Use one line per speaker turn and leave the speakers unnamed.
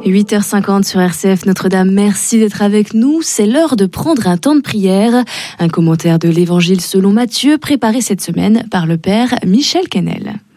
8h50 sur RCF Notre-Dame, merci d'être avec nous. C'est l'heure de prendre un temps de prière. Un commentaire de l'Évangile selon Matthieu, préparé cette semaine par le Père Michel Kennel.